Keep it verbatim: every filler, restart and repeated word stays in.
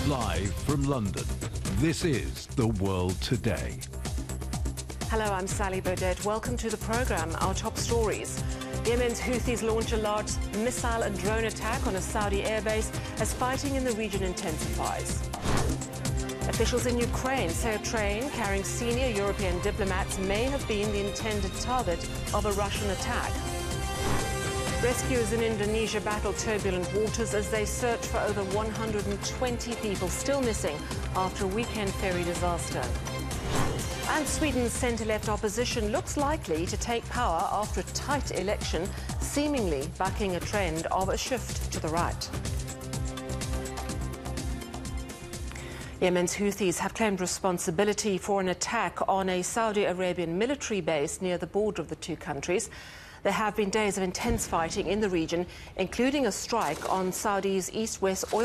Live from London, this is The World Today. Hello, I'm Sally Burdett. Welcome to the programme. Our top stories. Yemen's Houthis launch a large missile and drone attack on a Saudi airbase as fighting in the region intensifies. Officials in Ukraine say a train carrying senior European diplomats may have been the intended target of a Russian attack. Rescuers in Indonesia battle turbulent waters as they search for over one hundred twenty people still missing after a weekend ferry disaster. And Sweden's centre-left opposition looks likely to take power after a tight election, seemingly bucking a trend of a shift to the right. Yemen's Houthis have claimed responsibility for an attack on a Saudi Arabian military base near the border of the two countries. There have been days of intense fighting in the region, including a strike on Saudi's east-west oil